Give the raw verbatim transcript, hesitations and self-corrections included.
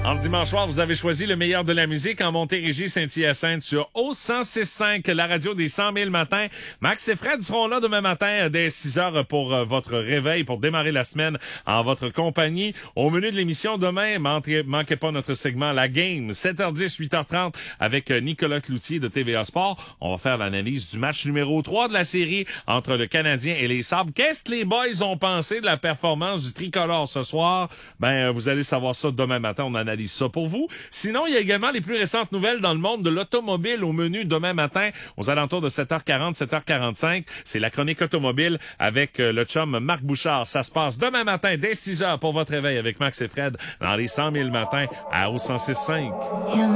En ce dimanche soir, vous avez choisi le meilleur de la musique en Montérégie, Saint-Hyacinthe sur O cent six cinq, la radio des cent mille matins. Max et Fred seront là demain matin dès six heures pour euh, votre réveil, pour démarrer la semaine en votre compagnie. Au menu de l'émission demain, manquez, manquez pas notre segment La Game, sept heures dix, huit heures trente avec Nicolas Cloutier de T V A Sport. On va faire l'analyse du match numéro trois de la série entre le Canadien et les Sabres. Qu'est-ce que les boys ont pensé de la performance du tricolore ce soir? Ben, vous allez savoir ça demain matin. On analyse ça pour vous. Sinon, il y a également les plus récentes nouvelles dans le monde de l'automobile au menu demain matin aux alentours de sept heures quarante, sept heures quarante-cinq. C'est la chronique automobile avec euh, le chum Marc Bouchard. Ça se passe demain matin dès six heures pour votre réveil avec Max et Fred dans les cent mille matins à O cent six cinq.